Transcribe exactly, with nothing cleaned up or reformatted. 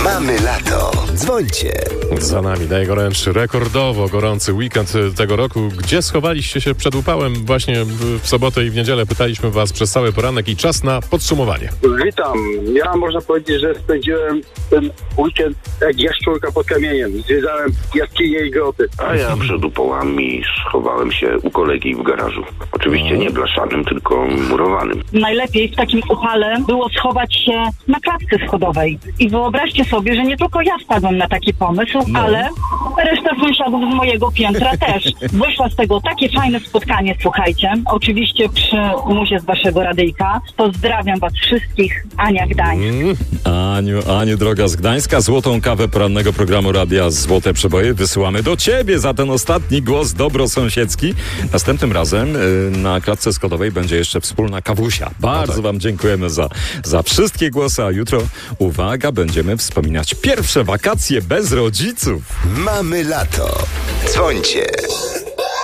Mamy lato. Dzwońcie. Za nami najgorętszy, rekordowo gorący weekend tego roku. Gdzie schowaliście się przed upałem? Właśnie w sobotę i w niedzielę pytaliśmy was przez cały poranek i czas na podsumowanie. Witam. Ja można powiedzieć, że spędziłem ten weekend jak jaszczurka pod kamieniem. Zwiedzałem jaskinie i groty. A ja przed upałami schowałem się u kolegi w garażu. Oczywiście nie blaszanym, tylko murowanym. Najlepiej w takim upale było schować się na klatce schodowej. I wyobraźcie sobie, że nie tylko ja wpadłem na taki pomysł, no. ale reszta sąsiadów z mojego piętra też. Wyszło z tego takie fajne spotkanie, słuchajcie. Oczywiście przy muzie z waszego radyjka. Pozdrawiam was wszystkich, Ania Gdańsk. Mm. Aniu, Aniu droga z Gdańska, złotą kawę porannego programu Radia Złote Przeboje wysyłamy do ciebie za ten ostatni głos dobrosąsiedzki. Następnym razem y, na klatce schodowej będzie jeszcze wspólna kawusia. Bardzo no tak. wam dziękujemy za, za wszystkie głosy, a jutro, uwaga, będziemy wspominać pierwsze wakacje bez rodziców. Mamy lato. Dzwońcie.